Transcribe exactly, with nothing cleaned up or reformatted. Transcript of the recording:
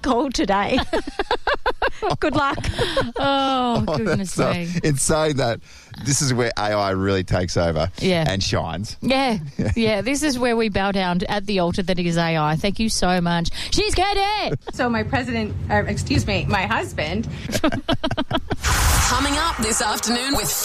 call today. Good luck. Oh, Oh, goodness that's, uh, me. in saying that, this is where A I really takes over Yeah. and shines. Yeah, yeah. This is where we bow down at the altar that is A I. Thank you so much. She's Katie. So my president, or excuse me, my husband. Coming up this afternoon with